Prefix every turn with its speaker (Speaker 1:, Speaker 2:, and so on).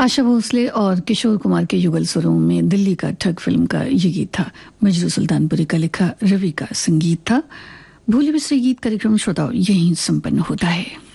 Speaker 1: आशा भोसले और किशोर कुमार के युगल स्वरों में दिल्ली का ठग फिल्म का ये गीत था। मजरू सुल्तानपुरी का लिखा रवि का संगीत था। भूले बिसरे गीत कार्यक्रम श्रोताओं यहीं संपन्न होता है।